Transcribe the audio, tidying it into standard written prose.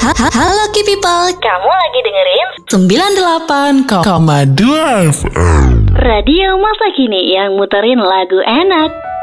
Halo Lucky People, Kamu lagi dengerin 98,2 FM. Radio Masa Kini yang muterin lagu enak.